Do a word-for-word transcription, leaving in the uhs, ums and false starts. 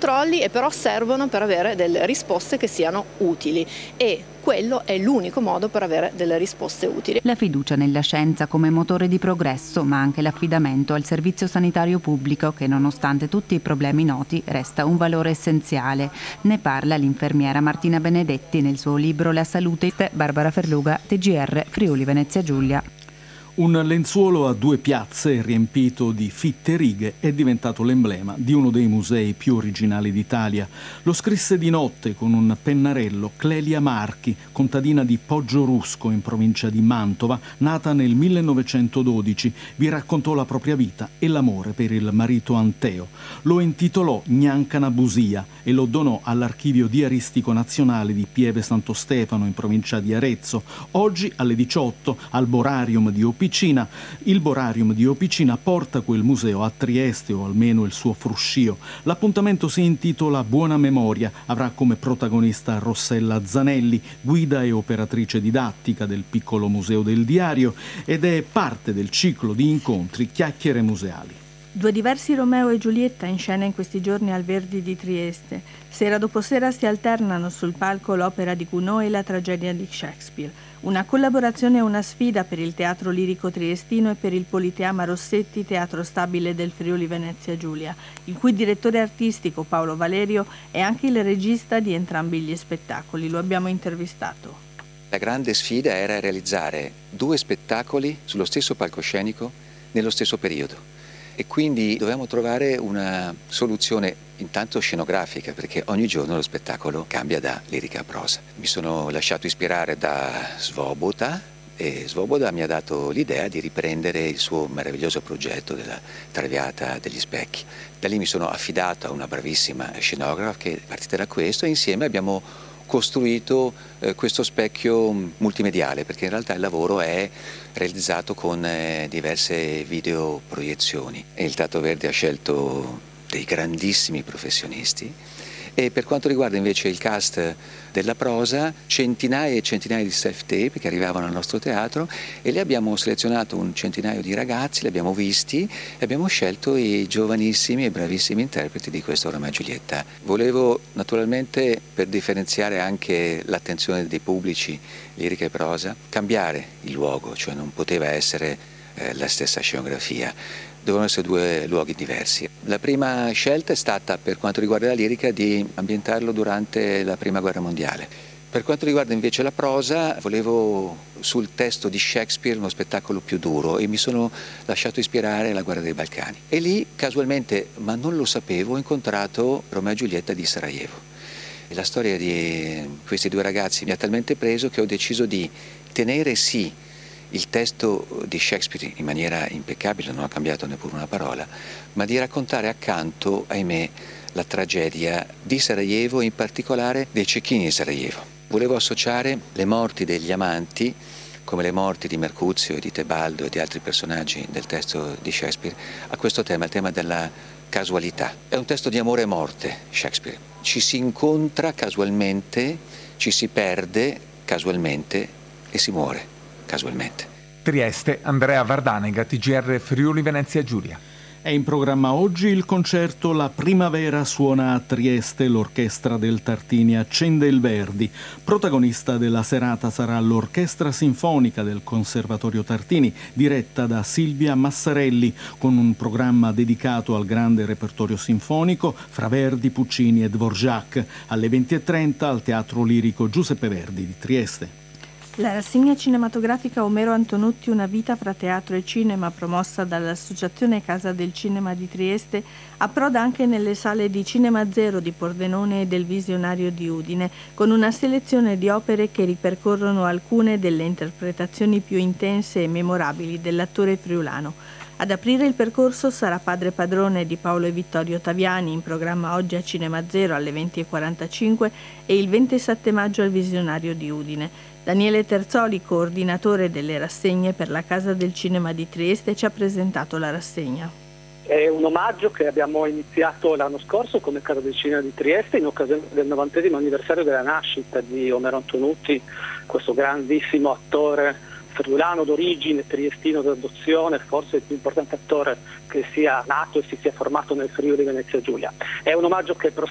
controlli e però servono per avere delle risposte che siano utili e quello è l'unico modo per avere delle risposte utili. La fiducia nella scienza come motore di progresso, ma anche l'affidamento al servizio sanitario pubblico che, nonostante tutti i problemi noti, resta un valore essenziale. Ne parla l'infermiera Martina Benedetti nel suo libro La salute. Barbara Ferluga, T G R Friuli Venezia Giulia. Un lenzuolo a due piazze riempito di fitte righe è diventato l'emblema di uno dei musei più originali d'Italia. Lo scrisse di notte con un pennarello Clelia Marchi, contadina di Poggio-Rusco in provincia di Mantova, nata nel millenovecentododici. Vi raccontò la propria vita e l'amore per il marito Anteo. Lo intitolò Gnancana Busia e lo donò all'Archivio Diaristico Nazionale di Pieve Santo Stefano in provincia di Arezzo. Oggi alle diciotto al Borarium di Opicina. Il Borarium di Opicina porta quel museo a Trieste, o almeno il suo fruscio. L'appuntamento si intitola Buona Memoria, avrà come protagonista Rossella Zanelli, guida e operatrice didattica del piccolo museo del diario, ed è parte del ciclo di incontri Chiacchiere Museali. Due diversi Romeo e Giulietta in scena in questi giorni al Verdi di Trieste. Sera dopo sera si alternano sul palco l'opera di Gounod e la tragedia di Shakespeare. Una collaborazione e una sfida per il Teatro Lirico Triestino e per il Politeama Rossetti, Teatro Stabile del Friuli Venezia Giulia, il cui direttore artistico Paolo Valerio è anche il regista di entrambi gli spettacoli. Lo abbiamo intervistato. La grande sfida era realizzare due spettacoli sullo stesso palcoscenico nello stesso periodo. E quindi dovevamo trovare una soluzione intanto scenografica, perché ogni giorno lo spettacolo cambia da lirica a prosa. Mi sono lasciato ispirare da Svoboda e Svoboda mi ha dato l'idea di riprendere il suo meraviglioso progetto della Traviata degli Specchi. Da lì mi sono affidato a una bravissima scenografa che è partita da questo e insieme abbiamo costruito eh, questo specchio multimediale, perché in realtà il lavoro è realizzato con eh, diverse videoproiezioni e il Teatro Verdi ha scelto dei grandissimi professionisti. E per quanto riguarda invece il cast della prosa, centinaia e centinaia di self-tape che arrivavano al nostro teatro e li abbiamo selezionato un centinaio di ragazzi, li abbiamo visti e abbiamo scelto i giovanissimi e bravissimi interpreti di questo Romeo e Giulietta. Volevo naturalmente, per differenziare anche l'attenzione dei pubblici, lirica e prosa, cambiare il luogo, cioè non poteva essere eh, la stessa scenografia. Devono essere due luoghi diversi. La prima scelta è stata, per quanto riguarda la lirica, di ambientarlo durante la Prima Guerra Mondiale. Per quanto riguarda invece la prosa, volevo sul testo di Shakespeare uno spettacolo più duro e mi sono lasciato ispirare alla Guerra dei Balcani. E lì, casualmente, ma non lo sapevo, ho incontrato Romeo e Giulietta di Sarajevo. E la storia di questi due ragazzi mi ha talmente preso che ho deciso di tenere sì il testo di Shakespeare in maniera impeccabile, non ho cambiato neppure una parola, ma di raccontare accanto, ahimè, la tragedia di Sarajevo e in particolare dei cecchini di Sarajevo. Volevo associare le morti degli amanti, come le morti di Mercuzio e di Tebaldo e di altri personaggi del testo di Shakespeare, a questo tema, il tema della casualità. È un testo di amore e morte, Shakespeare. Ci si incontra casualmente, ci si perde casualmente e si muore casualmente. Trieste, Andrea Vardanega, T G R Friuli Venezia Giulia. È in programma oggi il concerto La Primavera suona a Trieste, l'orchestra del Tartini accende il Verdi. Protagonista della serata sarà l'Orchestra Sinfonica del Conservatorio Tartini, diretta da Silvia Massarelli, con un programma dedicato al grande repertorio sinfonico fra Verdi, Puccini e Dvorak, alle venti e trenta al Teatro Lirico Giuseppe Verdi di Trieste. La rassegna cinematografica Omero Antonutti Una vita fra teatro e cinema, promossa dall'Associazione Casa del Cinema di Trieste, approda anche nelle sale di Cinema Zero di Pordenone e del Visionario di Udine, con una selezione di opere che ripercorrono alcune delle interpretazioni più intense e memorabili dell'attore friulano. Ad aprire il percorso sarà Padre Padrone di Paolo e Vittorio Taviani, in programma oggi a Cinema Zero alle venti e quarantacinque e il ventisette maggio al Visionario di Udine. Daniele Terzoli, coordinatore delle rassegne per la Casa del Cinema di Trieste, ci ha presentato la rassegna. È un omaggio che abbiamo iniziato l'anno scorso come Casa del Cinema di Trieste in occasione del novantesimo anniversario della nascita di Omero Antonutti, questo grandissimo attore friulano d'origine, triestino d'adozione, forse il più importante attore che sia nato e si sia formato nel Friuli Venezia Giulia. È un omaggio che